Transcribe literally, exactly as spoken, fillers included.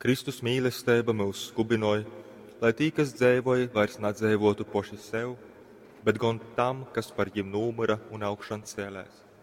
Kristus mīlestība mūs skubinoja, lai tī, kas dzēvoja, vairs nadzēvotu poši sev, bet gan tam, kas par viņiem numura un augšan cēlēs.